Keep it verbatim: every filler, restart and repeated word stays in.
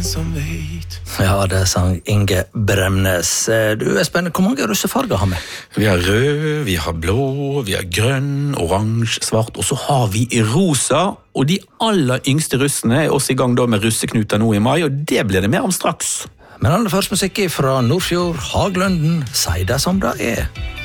ingen som vet. Ja, det sang Inge Bremnes. Du, Espen, hvor mange russefarger har vi? Vi har rød, vi har blå, vi har grønn, oransje, svart, og så har vi rosa. Og de aller yngste russene er også i gang da med russeknuter nå i mai, og det blir det mer om straks. Men aller først musikk fra Nordfjord, Haglunden, sier det som det er.